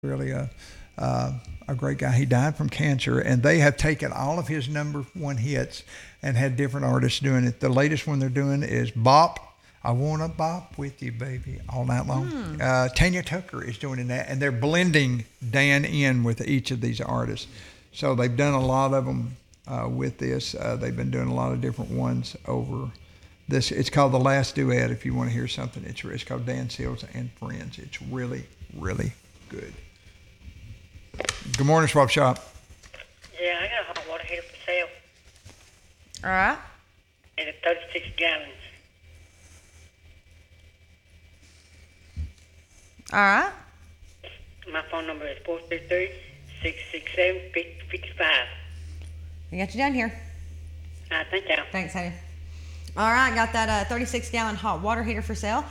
really a great guy. He died from cancer, and they have taken all of his number one hits and had different artists doing it. The latest one they're doing is Bop. I want to bop with you, baby, all night long. Tanya Tucker is doing that, and they're blending Dan in with each of these artists. So they've done a lot of them with this. They've been doing a lot of different ones over this. It's called The Last Duet, if you want to hear something. It's called Dan Seals and Friends. It's really, really good. Good morning, Swap Shop. Yeah, I got a hot water heater for sale. All right. And it's 36 gallons. All right. My phone number is 433-667-5055. We got you down here. Thank you. Thanks, honey. All right, got that 36-gallon hot water heater for sale.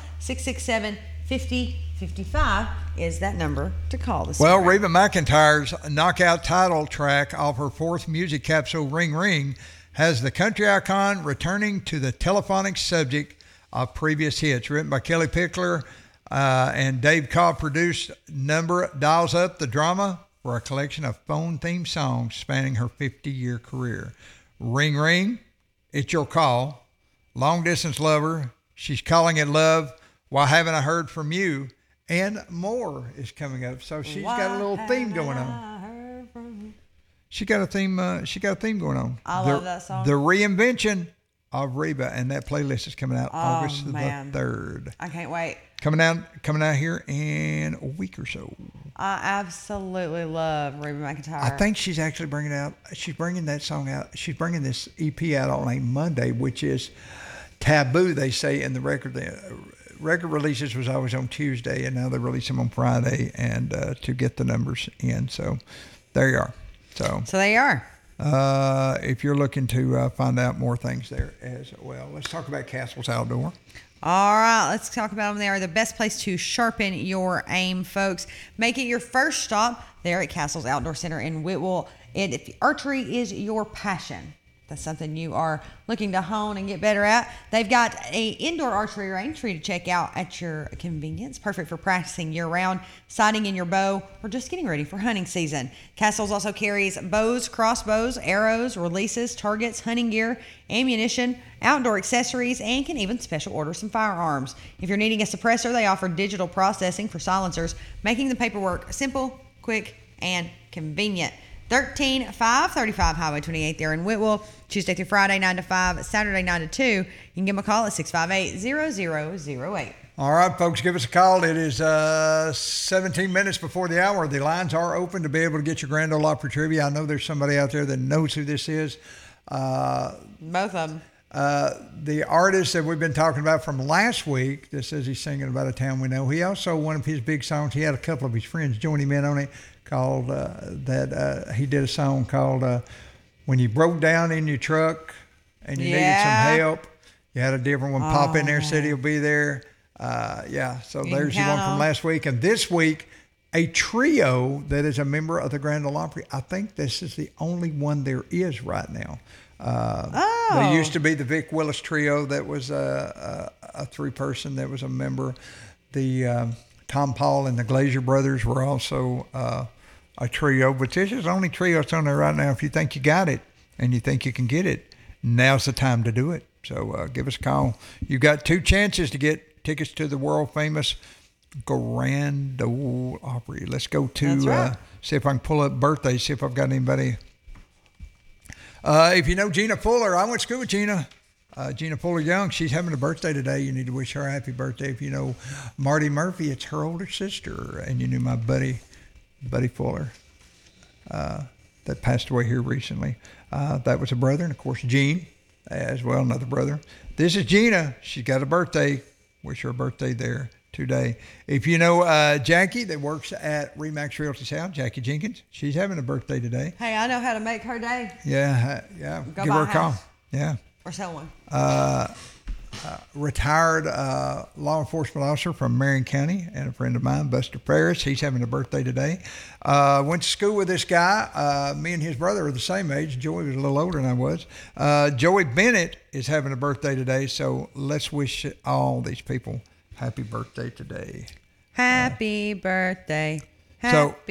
667-5055 is that number to call this Well, morning. Reba McEntire's knockout title track off her fourth music capsule, Ring Ring, has the country icon returning to the telephonic subject of previous hits. Written by Kelly Pickler and Dave Cobb produced number dials up the drama for a collection of phone-themed songs spanning her 50-year career. Ring Ring, It's Your Call, Long Distance Lover, She's Calling It Love, Why Haven't I Heard From You, and more is coming up. So she's got a little theme going on. She got a theme going on. I love that song. The Reinvention of Reba, and that playlist is coming out August the 3rd. I can't wait. Coming out here in a week or so. I absolutely love Reba McEntire. I think she's actually bringing that song out. She's bringing this EP out on a Monday, which is taboo, they say, in the record. The record releases was always on Tuesday, and now they release them on Friday, and to get the numbers in. So there you are. So there you are. If you're looking to find out more things there as well. Let's talk about Castles Outdoor. All right, let's talk about them. They are the best place to sharpen your aim, folks. Make it your first stop there at Castles Outdoor Center in Whitwell. And if archery is your passion, that's something you are looking to hone and get better at, they've got a indoor archery range for you to check out at your convenience. Perfect for practicing year-round, sighting in your bow, or just getting ready for hunting season. Castles also carries bows, crossbows, arrows, releases, targets, hunting gear, ammunition, outdoor accessories, and can even special order some firearms. If you're needing a suppressor, they offer digital processing for silencers, making the paperwork simple, quick, and convenient. 13535 Highway 28 there in Whitwell, Tuesday through Friday 9 to 5, Saturday 9 to 2. You can give them a call at 658-0008. All right, folks, give us a call. It is 17 minutes before the hour. The lines are open to be able to get your Grand Ole Opry trivia. I know there's somebody out there that knows who this is. Both of them. The artist that we've been talking about from last week that says he's singing about a town we know, he also, one of his big songs, he had a couple of his friends join him in on it, called he did a song called When You Broke Down in Your Truck and You Needed Some Help. You had a different one pop in there, said he'll be there. So there's the one from last week. And this week, a trio that is a member of the Grand Ole Opry. I think this is the only one there is right now. There used to be the Vic Willis trio that was a three-person that was a member. The Tom Paul and the Glazier Brothers were also a trio, but this is the only trio that's on there right now. If you think you got it and you think you can get it, now's the time to do it. So give us a call. You've got two chances to get tickets to the world-famous Grand Ole Opry. Let's go to see if I can pull up birthdays, see if I've got anybody. If you know Gina Fuller, I went to school with Gina. Gina Fuller Young, she's having a birthday today. You need to wish her a happy birthday. If you know Marty Murphy, it's her older sister. And you knew my buddy Fuller that passed away here recently. That was a brother. And, of course, Gene as well, another brother. This is Gina. She's got a birthday. Wish her a birthday there today. If you know Jackie that works at Remax Realty South, Jackie Jenkins, she's having a birthday today. Hey, I know how to make her day. Yeah. Go Give her a call. house. Yeah. Or sell one. Retired law enforcement officer from Marion County and a friend of mine, Buster Ferris. He's having a birthday today. Went to school with this guy. Me and his brother are the same age. Joey was a little older than I was. Joey Bennett is having a birthday today, so let's wish all these people happy birthday today. Happy birthday So